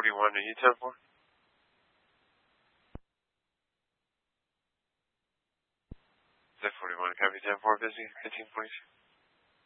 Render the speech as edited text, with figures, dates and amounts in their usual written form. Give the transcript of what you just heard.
41, are you 10-4? Z41, copy 10-4, busy, 1542.